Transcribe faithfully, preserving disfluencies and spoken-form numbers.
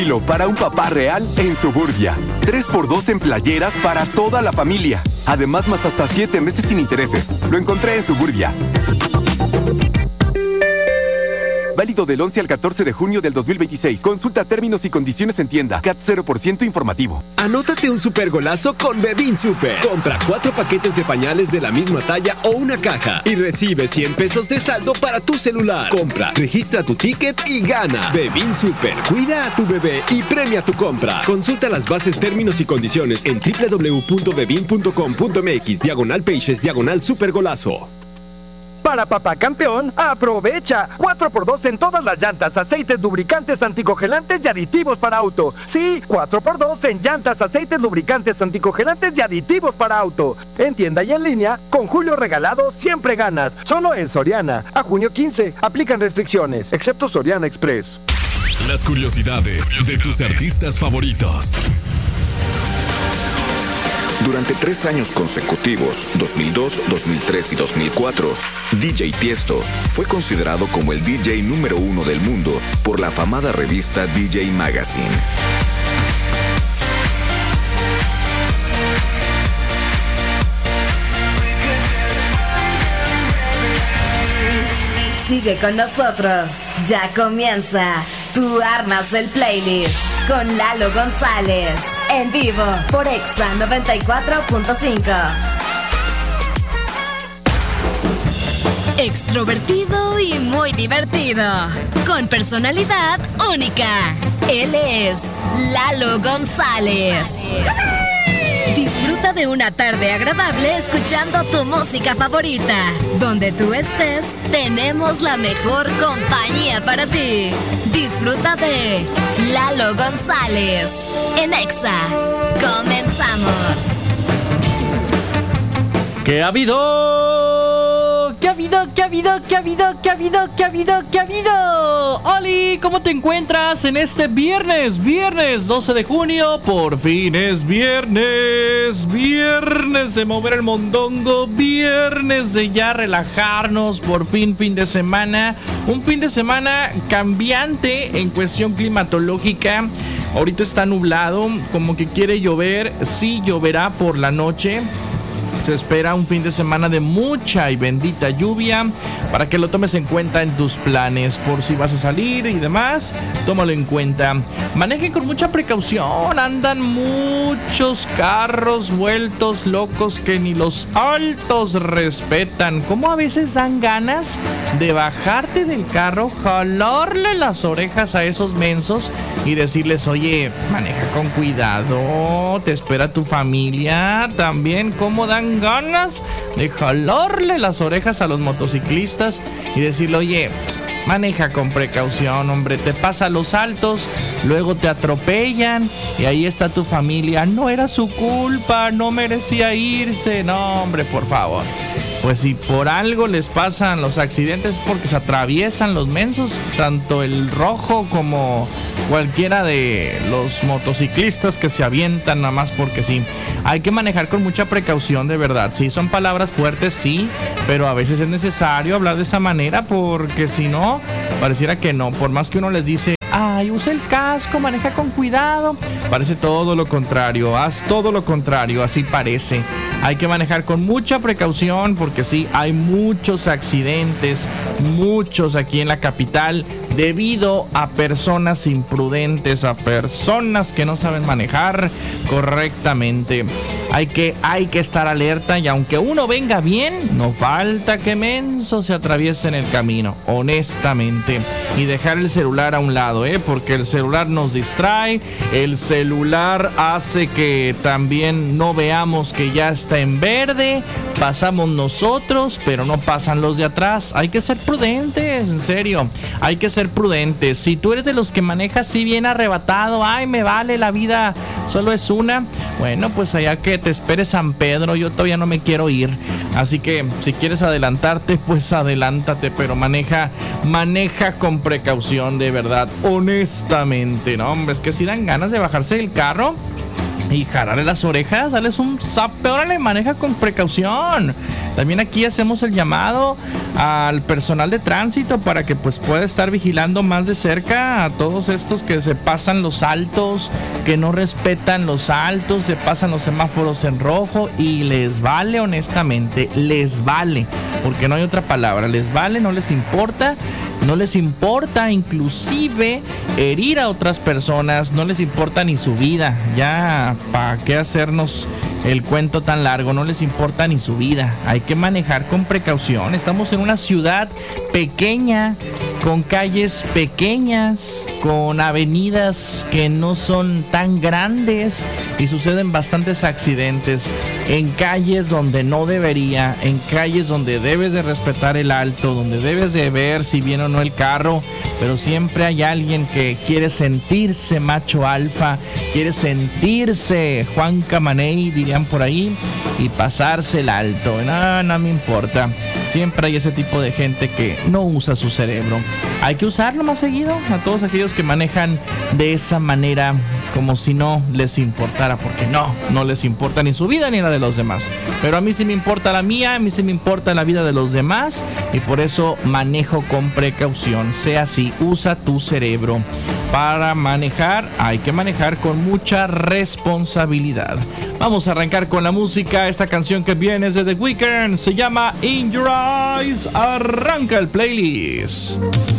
Para un papá real en Suburbia. tres por dos en playeras para toda la familia. Además, más hasta siete meses sin intereses. Lo encontré en Suburbia. Válido del once al catorce de junio del dos mil veintiséis. Consulta términos y condiciones en tienda. C A T cero por ciento informativo. Anótate un super golazo con Bebin Super. Compra cuatro paquetes de pañales de la misma talla o una caja y recibe cien pesos de saldo para tu celular. Compra, registra tu ticket y gana. Bebin Super. Cuida a tu bebé y premia tu compra. Consulta las bases, términos y condiciones en doble u doble u doble u punto bebin punto com punto m x diagonal pages diagonal super golazo. Para papá campeón, aprovecha cuatro por dos en todas las llantas, aceites, lubricantes, anticongelantes y aditivos para auto. Sí, cuatro por dos en llantas, aceites, lubricantes, anticongelantes y aditivos para auto. En tienda y en línea, con Julio Regalado siempre ganas. Solo en Soriana. A junio quince, aplican restricciones, excepto Soriana Express. Las curiosidades de tus artistas favoritos. Durante tres años consecutivos, dos mil dos, dos mil tres y dos mil cuatro, D J Tiesto fue considerado como el D J número uno del mundo por la afamada revista D J Magazine. Sigue con nosotros, ya comienza Tú Armas del Playlist con Lalo González. En vivo por Exa noventa y cuatro punto cinco. Extrovertido y muy divertido, con personalidad única. Él es Lalo González. Disfruta de una tarde agradable escuchando tu música favorita. Donde tú estés, tenemos la mejor compañía para ti. Disfruta de Lalo González en Exa. Comenzamos. ¿Qué ha habido? ¿Qué ha habido? ¿Qué ha habido? ¿Qué ha habido? ¿Qué ha habido? ¿Qué ha habido? ¿Qué ha habido? Oli, ¿cómo te encuentras en este viernes? Viernes doce de junio, por fin es viernes. Viernes de mover el mondongo, viernes de ya relajarnos, por fin fin de semana. Un fin de semana cambiante en cuestión climatológica. Ahorita está nublado, como que quiere llover, sí lloverá por la noche. Se espera un fin de semana de mucha y bendita lluvia para que lo tomes en cuenta en tus planes. Por si vas a salir y demás, tómalo en cuenta. Manejen con mucha precaución. Andan muchos carros vueltos locos que ni los altos respetan. Como a veces dan ganas de bajarte del carro, jalarle las orejas a esos mensos y decirles: oye, maneja con cuidado, te espera tu familia. También como dan ganas de jalarle las orejas a los motociclistas y decirle: oye, maneja con precaución, hombre, te pasa los altos, luego te atropellan y ahí está tu familia. No era su culpa, no merecía irse. No, hombre, por favor. Pues si por algo les pasan los accidentes es porque se atraviesan los mensos, tanto el rojo como cualquiera de los motociclistas que se avientan nada más porque sí. Hay que manejar con mucha precaución, de verdad. Sí, son palabras fuertes, sí, pero a veces es necesario hablar de esa manera porque si no, pareciera que no. Por más que uno les dice: ay, usa el casco, maneja con cuidado, parece todo lo contrario, haz todo lo contrario, así parece. Hay que manejar con mucha precaución porque sí, hay muchos accidentes, muchos aquí en la capital, debido a personas imprudentes, a personas que no saben manejar correctamente. Hay que, hay que estar alerta y aunque uno venga bien, no falta que menso se atraviese en el camino, honestamente. Y dejar el celular a un lado, ¿eh? Porque el celular nos distrae, el celular hace que también no veamos que ya está en verde, pasamos nosotros, pero no pasan los de atrás. Hay que ser prudentes, en serio, hay que ser prudentes. Si tú eres de los que manejas así bien arrebatado, ay, me vale, la vida solo es una, bueno, pues allá que te espere San Pedro, yo todavía no me quiero ir. Así que si quieres adelantarte, pues adelántate, pero maneja, maneja con precaución, de verdad, honestamente, ¿no? Hombre, es que si dan ganas de bajarse del carro y jalarle las orejas, darles un zape, órale, maneja con precaución. También aquí hacemos el llamado al personal de tránsito para que pues pueda estar vigilando más de cerca a todos estos que se pasan los altos, que no respetan los altos, se pasan los semáforos en rojo y les vale, honestamente, les vale, porque no hay otra palabra, les vale, no les importa. No les importa inclusive herir a otras personas, no les importa ni su vida. Ya, ¿para qué hacernos el cuento tan largo? No les importa ni su vida. Hay que manejar con precaución. Estamos en una ciudad pequeña, con calles pequeñas, con avenidas que no son tan grandes y suceden bastantes accidentes en calles donde no debería, en calles donde debes de respetar el alto, donde debes de ver si viene o no el carro, pero siempre hay alguien que quiere sentirse macho alfa, quiere sentirse Juan Camaney, dirían por ahí, y pasarse el alto. No, no me importa. Siempre hay ese tipo de gente que no usa su cerebro. Hay que usarlo más seguido a todos aquellos que manejan de esa manera, como si no les importara, porque no, no les importa ni su vida ni la de los demás. Pero a mí sí me importa la mía, a mí sí me importa la vida de los demás, y por eso manejo con precaución. Sea así, usa tu cerebro. Para manejar, hay que manejar con mucha responsabilidad. Vamos a arrancar con la música. Esta canción que viene es de The Weeknd, se llama In Your Eyes. Arranca el playlist.